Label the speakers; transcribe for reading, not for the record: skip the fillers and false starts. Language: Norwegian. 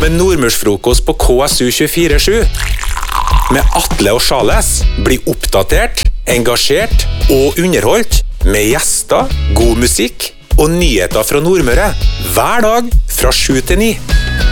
Speaker 1: med Nordmørsfrokost på KSU247. Med Atle og Charles blir oppdatert, engasjert og underholdt med gjester, god musikk og nyheter fra Nordmøre hver dag fra 7 til 9.